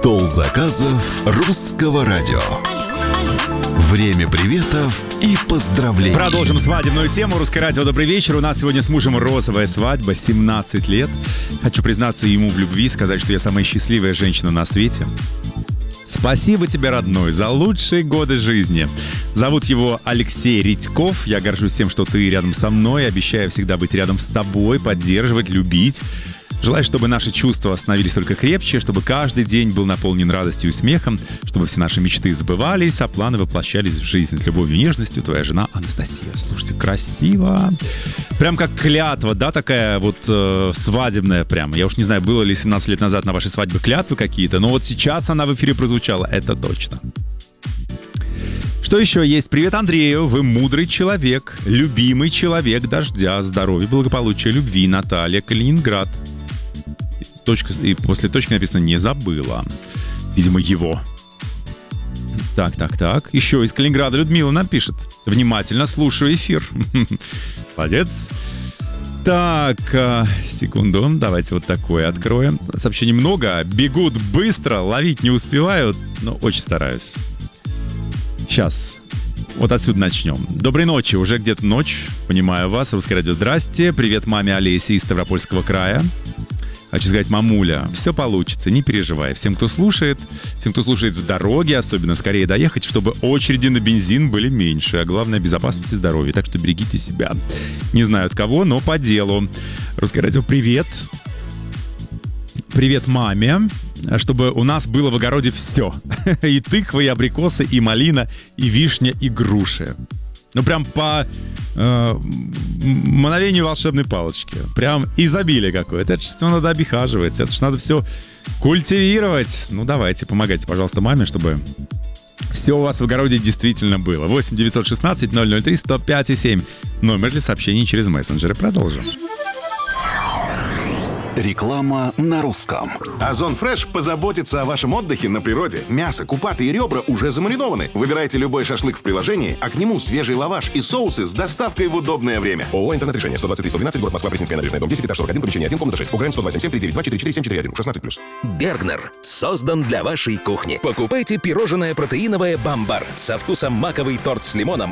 Стол заказов русского радио. Время приветов и поздравлений. Продолжим свадебную тему. Русское радио, добрый вечер. У нас сегодня с мужем розовая свадьба, 17 лет. Хочу признаться ему в любви, сказать, что я самая счастливая женщина на свете. Спасибо тебе, родной, за лучшие годы жизни. Зовут его Алексей Редьков. Я горжусь тем, что ты рядом со мной. Обещаю всегда быть рядом с тобой, поддерживать, любить. Желаю, чтобы наши чувства становились только крепче, чтобы каждый день был наполнен радостью и смехом, чтобы все наши мечты сбывались, а планы воплощались в жизнь. С любовью и нежностью, твоя жена Анастасия. Слушайте, красиво. Прям как клятва, да, такая вот свадебная прям. Я уж не знаю, было ли 17 лет назад на вашей свадьбе клятвы какие-то, но вот сейчас она в эфире прозвучала, это точно. Что еще есть? Привет Андрею, вы мудрый человек, любимый человек дождя, здоровья, благополучия, любви. Наталья, Калининград. И после точки написано «не забыла». Видимо, его. Так. Еще из Калининграда Людмила нам пишет. Внимательно слушаю эфир. Молодец. Так, секунду. Давайте вот такое откроем. Сообщений много. Бегут быстро, ловить не успевают, но очень стараюсь. Сейчас. Вот отсюда начнем. Доброй ночи. Уже где-то ночь. Понимаю вас. Русское радио, здрасте. Привет маме Олесе из Ставропольского края. Хочу сказать, мамуля, все получится, не переживай. Всем, кто слушает в дороге, особенно скорее доехать, чтобы очереди на бензин были меньше. А главное, безопасность и здоровье. Так что берегите себя. Не знаю от кого, но по делу. Русское радио, привет. Привет маме. Чтобы у нас было в огороде все. И тыква, и абрикосы, и малина, и вишня, и груши. Ну, прям по мановению волшебной палочки. Прям изобилие какое-то. Это же все надо обихаживать. Это же надо все культивировать. Ну, давайте, помогайте, пожалуйста, маме, чтобы все у вас в огороде действительно было. 8 916 003 105 7. Номер для сообщений через мессенджеры. Продолжим. Реклама на русском. Озон Фреш позаботится о вашем отдыхе на природе. Мясо, купаты и ребра уже замаринованы. Выбирайте любой шашлык в приложении, а к нему свежий лаваш и соусы с доставкой в удобное время. ООО «Интернет-решение», 123-112, город Москва, Пресненская набережная, дом 10, этаж 41, помещение 1, комната 6. УГРН 127-392-44-741, 16+. Бергнер создан для вашей кухни. Покупайте пирожное протеиновое «Бамбар» со вкусом маковый торт с лимоном